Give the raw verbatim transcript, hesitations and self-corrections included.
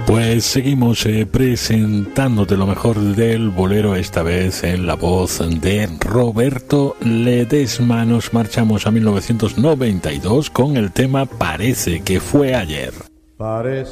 Pues seguimos eh, presentándote lo mejor del bolero, esta vez en la voz de Roberto Ledesma. Nos marchamos a mil novecientos noventa y dos con el tema Parece que fue ayer. Parece